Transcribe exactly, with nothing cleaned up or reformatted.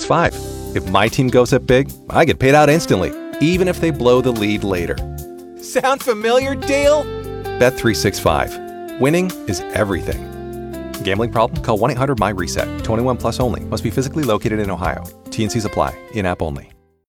five. If my team goes up big, I get paid out instantly, even if they blow the lead later. Sound familiar, Dale? Bet three sixty-five. Winning is everything. Gambling problem? Call one eight hundred M Y RESET. twenty-one plus only. Must be physically located in Ohio. T N Cs apply. In-app only.